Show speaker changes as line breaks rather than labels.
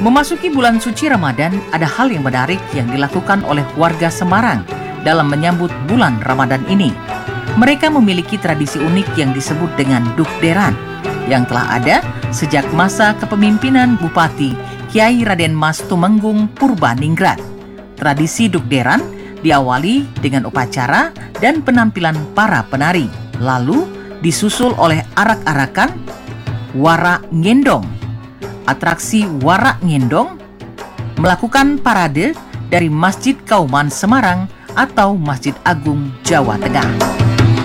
Memasuki bulan suci Ramadan, ada hal yang menarik yang dilakukan oleh warga Semarang dalam menyambut bulan Ramadan ini. Mereka memiliki tradisi unik yang disebut dengan Dukderan, yang telah ada sejak masa kepemimpinan Bupati Kiai Raden Mas Tumenggung Purbaningrat. Tradisi Dukderan diawali dengan upacara dan penampilan para penari, lalu disusul oleh arak-arakan Warak Ngendong. Atraksi Warak Ngendong melakukan parade dari Masjid Kauman Semarang atau Masjid Agung Jawa Tengah.